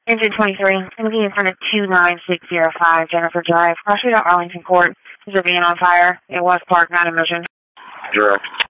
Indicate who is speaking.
Speaker 1: Engine 23, looking in front of 29605 Jennifer Drive, Cross Street at Arlington Court. Is there being on fire? It was parked, not in motion.
Speaker 2: Direct.